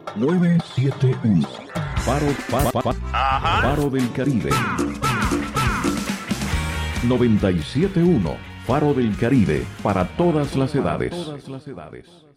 971. Faro del Caribe. 97.1. Faro del Caribe para todas las edades.